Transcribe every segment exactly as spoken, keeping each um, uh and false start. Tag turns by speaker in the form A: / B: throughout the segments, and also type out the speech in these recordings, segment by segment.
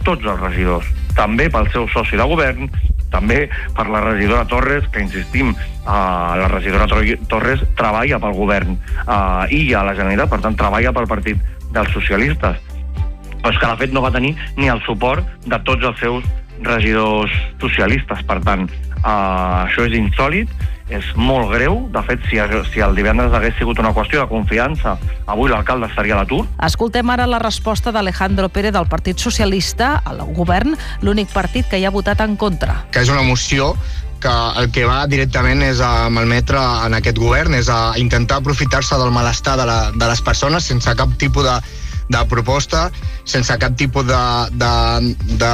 A: tots els regidors, també pel seu soci de govern, també per la regidora Torres, que insistim, uh, la regidora Torres treballa pel govern uh, i a la Generalitat, per tant treballa pel partit dels socialistes, però és que de fet no va tenir ni el suport de tots els seus regidors socialistes. Per tant, uh, això és insòlit, és molt greu. De fet, si, si el divendres hagués sigut una qüestió de confiança, avui l'alcalde estaria a l'atur.
B: Escoltem ara la resposta d'Alejandro Pérez del Partit Socialista al govern, l'únic partit que hi ha votat en contra.
C: Que és una moció que el que va directament és a malmetre en aquest govern, és a intentar aprofitar-se del malestar de, la, de les persones sense cap tipus de, de proposta, sense cap tipus de... de, de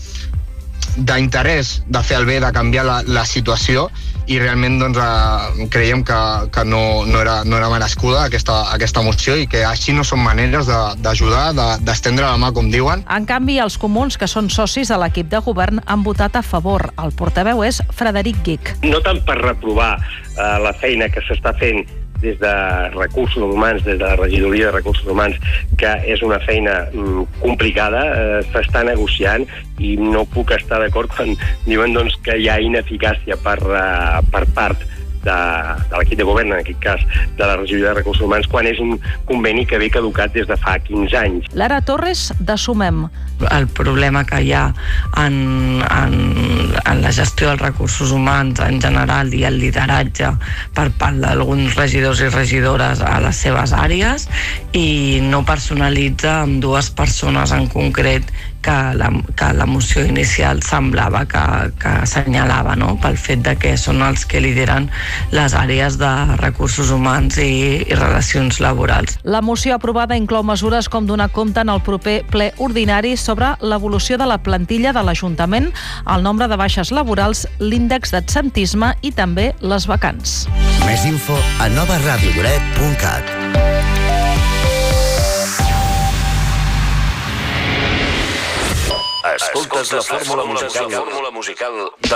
C: d'interès de fer el bé, de canviar la, la situació, i realment doncs, eh, creiem que, que no, no, era, no era merescuda aquesta, aquesta moció, i que així no són maneres d'ajudar, de, d'estendre la mà, com diuen.
B: En canvi, els comuns, que són socis de l'equip de govern, han votat a favor. El portaveu és Frederic Guich.
D: No tant per reprovar eh, la feina que s'està fent des de recursos humans, des de la regidoria de recursos humans, que és una feina mm, complicada, eh, s'està negociant, i no puc estar d'acord quan diuen doncs, que hi ha ineficàcia per, uh, per part de, de l'equip de govern, en aquest cas de la regidoria de recursos humans, quan és un conveni que ve caducat des de fa quinze anys.
B: Lara Torres, de Sumem.
E: El problema que hi ha en, en, en la gestió dels recursos humans en general i el lideratge per part d'alguns regidors i regidores a les seves àrees, i no personalitza amb dues persones en concret que la, que la moció inicial semblava que, que assenyalava, no? Pel fet de que són els que lideren les àrees de recursos humans i, i relacions laborals.
B: La moció aprovada inclou mesures com donar compte en el proper ple ordinari sobre l'evolució de la plantilla de l'Ajuntament, el nombre de baixes laborals, l'índex d'absentisme i també les vacants.
F: Més info a nova ràdio lloret punt cat.
G: Escoltes la fórmula musical